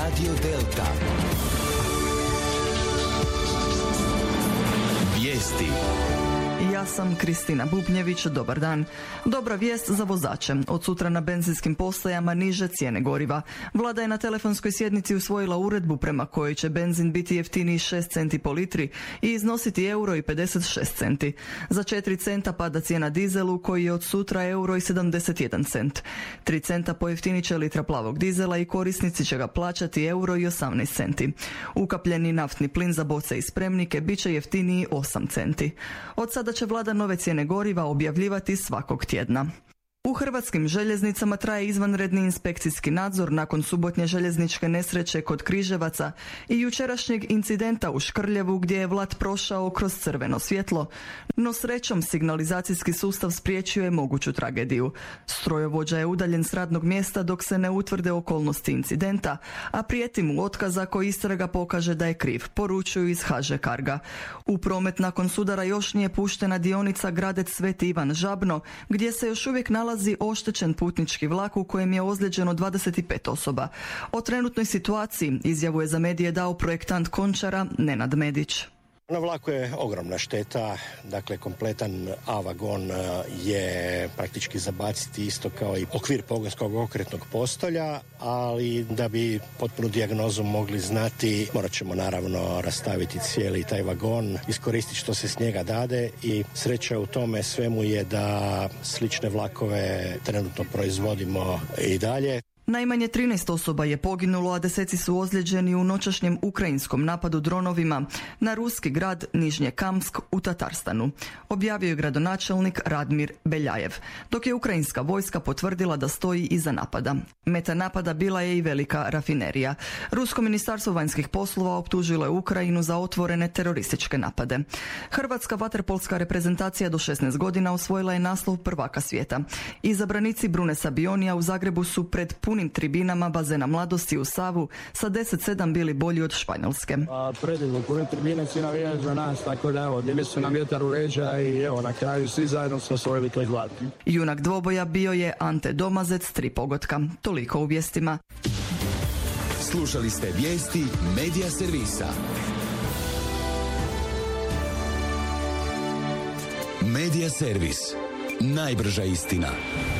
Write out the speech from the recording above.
Radio Delta. Vijesti. Ja sam Kristina Bubnjević, dobar dan. Dobra vijest za vozače. Od sutra na benzinskim postajama niže cijene goriva. Vlada je na telefonskoj sjednici usvojila uredbu prema kojoj će benzin biti jeftiniji 6 centi po litri i iznositi €1,56. Za 4 centa pada cijena dizelu koji je od sutra €1,71. 3 centa pojeftinit će litra plavog dizela i korisnici će ga plaćati €1,18. Ukapljeni naftni plin za boce i spremnike bit će jeftiniji 8 centi. Od sada će vlada nove cijene goriva objavljivati svakog tjedna. U hrvatskim željeznicama traje izvanredni inspekcijski nadzor nakon subotnje željezničke nesreće kod Križevaca i jučerašnjeg incidenta u Škrljevu gdje je vlak prošao kroz crveno svjetlo, no srećom signalizacijski sustav spriječio je moguću tragediju. Strojovođa je udaljen s radnog mjesta dok se ne utvrde okolnosti incidenta, a prijeti mu otkaz ako istraga pokaže da je kriv, poručuju iz HŽ Carga. U promet nakon sudara još nije puštena dionica Gradec-Sveti Ivan Žabno, gdje se još uvijek nalazi oštećen putnički vlak u kojem je ozlijeđeno 25 osoba. O trenutnoj situaciji izjavu je za medije dao projektant Končara Nenad Medić. Na vlaku je ogromna šteta, dakle kompletan A vagon je praktički zabaciti isto kao i okvir pogonskog okretnog postolja, ali da bi potpunu dijagnozu mogli znati morat ćemo naravno rastaviti cijeli taj vagon, iskoristiti što se s njega dade i sreća u tome svemu je da slične vlakove trenutno proizvodimo i dalje. Najmanje 13 osoba je poginulo, a deseci su ozlijeđeni u noćašnjem ukrajinskom napadu dronovima na ruski grad Nižnjekamsk u Tatarstanu, objavio je gradonačelnik Radmir Beljajev, dok je ukrajinska vojska potvrdila da stoji iza napada. Meta napada bila je i velika rafinerija. Rusko ministarstvo vanjskih poslova optužilo je Ukrajinu za otvorene terorističke napade. Hrvatska vaterpolska reprezentacija do 16 godina osvojila je naslov prvaka svijeta. Izabranici Brune Sabionija u Zagrebu su pred punim tribinama bazena Mladosti u Savu sa 10-7 bili bolji od Španjolske. Predivno, pune tribine, svi navijaju za nas, tako da evo, bili su nam vjetar u leđa i evo, na kraju svi zajedno smo osvojili taj zlatni. Junak dvoboja bio je Ante Domazec, 3 pogotka. Toliko u vijestima. Slušali ste vijesti Medija servisa. Medija servis. Najbrža istina.